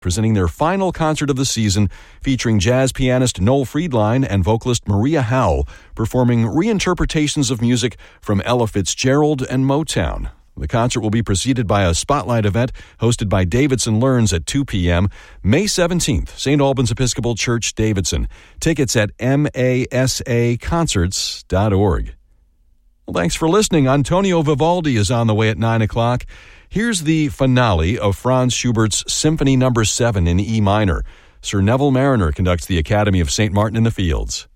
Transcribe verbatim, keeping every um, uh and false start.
presenting their final concert of the season, featuring jazz pianist Noel Friedline and vocalist Maria Howell, performing reinterpretations of music from Ella Fitzgerald and Motown. The concert will be preceded by a spotlight event hosted by Davidson Learns at two p.m. May seventeenth, Saint Albans Episcopal Church, Davidson. Tickets at masa concerts dot org. Well, thanks for listening. Antonio Vivaldi is on the way at nine o'clock. Here's the finale of Franz Schubert's Symphony Number seven in E minor. Sir Neville Marriner conducts the Academy of Saint Martin in the Fields.